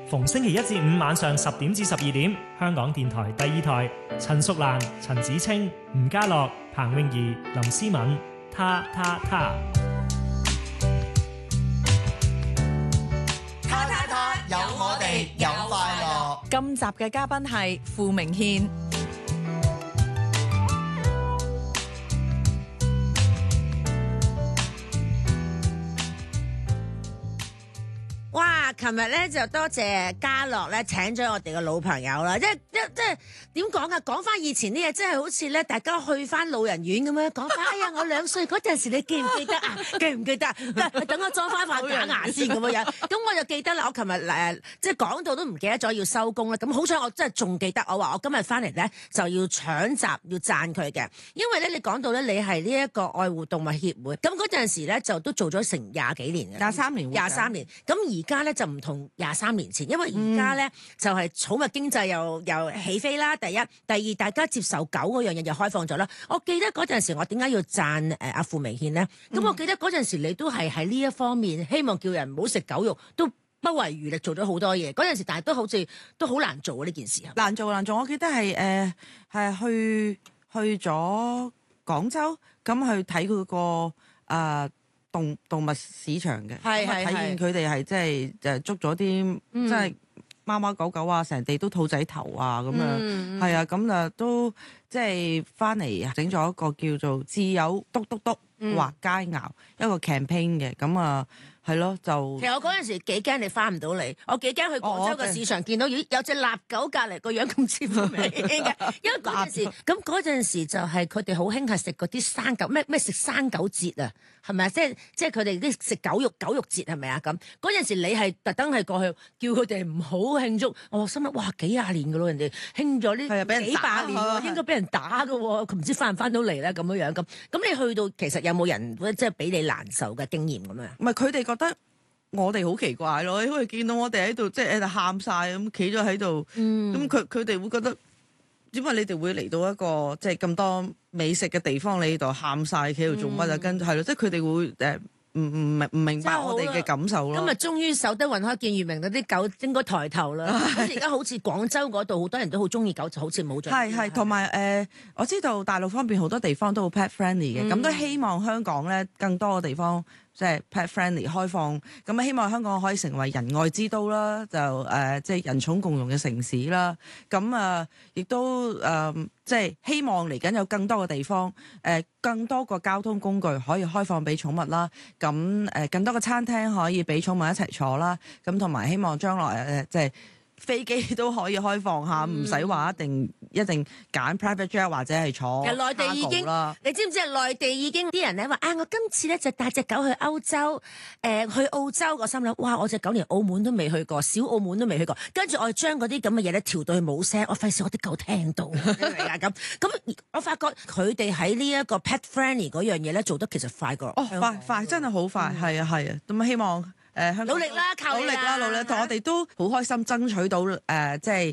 逢星期一至五晚上10點至12點，香港電台第二台，陳淑蘭、陳子清、吳家樂、彭詠儀、林思敏，他。 有我哋，有快樂。 今集嘅嘉賓係傅明憲。 哇！琴日咧就多謝家樂咧請咗我哋嘅老朋友啦，即係點講啊？講翻以前啲嘢，真係好似咧大家去翻老人院咁樣講翻。哎呀，我2歲嗰陣時，你記唔記得啊？記唔記得？等我裝翻塊假牙先咁樣。咁我就記得啦。我琴日即係講到都唔記得咗要收工啦。咁好彩我真係仲記得。我話我今日翻嚟咧就要搶閘要讚佢嘅，因為咧你講到咧你係呢一個愛護動物協會，咁嗰陣時咧就都做咗成20幾年嘅，23年。咁而家咧就唔同23年前，因為而家咧就係寵物經濟又起飛啦。第一，第二，大家接受狗嗰樣嘢又開放咗啦。我記得嗰陣時，我點解要讚阿傅明憲咧？咁我記得嗰陣時你都係喺呢一方面，希望叫人唔好食狗肉，都不遺餘力做咗好多嘢。嗰陣時，但係都好似都好難做呢件事啊！ 難做。我記得係去咗廣州，咁去睇佢個動物市場嘅，睇見佢哋係即係捉咗啲即係貓貓狗狗啊，成地都兔仔頭啊咁樣，係啊，咁啊都即係翻嚟整咗一個叫做自有篤篤篤畫佳肴一個 campaign 嘅，咁啊係咯就。其實我嗰陣時幾驚你翻唔到嚟，我幾驚去廣州個市場見到咦有隻臘狗隔離個樣咁似傅明憲嘅，因為嗰陣時就係佢哋好興係食嗰啲生狗咩食生狗節啊，係咪啊？即係佢哋啲食狗肉節係咪啊？咁嗰陣時你係特登係過去叫佢哋唔好慶祝，我心諗哇幾廿年㗎咯，人哋興咗呢幾百年喎，應該俾人打㗎喎，佢唔知翻唔翻到嚟咧咁樣咁你去到其實有冇人即係俾你難受嘅經驗咁樣？ 唔係佢哋覺得我哋好奇怪咯，因為見到我哋喺度即係喺度喊晒咁企咗喺度，咁佢哋會覺得點解你哋會嚟到一個即係咁多美食嘅地方，你喺度喊晒企喺度做乜啊？跟住係咯，即係佢哋會唔明白我哋嘅感受咯。 今日終於守得雲開見月明，嗰啲狗應該抬頭啦。而家好似廣州嗰度好多人都好中意狗，就好似冇咗。 係同埋我知道大陸方面好多地方都好 pet friendly 嘅，咁都希望香港咧更多嘅地方即係 pet friendly 開放，咁希望香港可以成為仁愛之都啦，就即係人寵共融嘅城市啦。咁亦都即係希望嚟緊有更多嘅地方，更多個交通工具可以開放俾寵物啦。咁更多嘅餐廳可以俾寵物一齊坐啦。咁同埋希望將來即係飛機都可以開放下，唔使話一定揀 private jet 或者係坐。 其實內地已經，你知唔知啊？內地已經啲人咧話我今次咧就帶隻狗去歐洲，去澳洲。我心諗，哇！我隻狗連澳門都未去過，小澳門都未去過。跟住我將嗰啲咁嘅嘢咧調到去冇聲，我費事我啲狗聽到。咁我發覺佢哋喺呢一個 pet friendly 嗰樣嘢咧做得其實快過。 快真係好快，係啊。咁希望香港努力啦，靠你啦！ 努力啦！同我哋都好開心爭取到即係